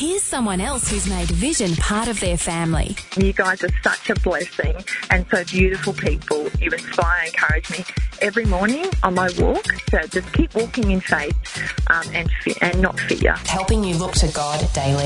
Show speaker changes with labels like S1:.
S1: Here's someone else who's made Vision part of their family.
S2: You guys are such a blessing and so beautiful people. You inspire and encourage me every morning on my walk to just keep walking in faith and not fear.
S1: Helping you look to God daily.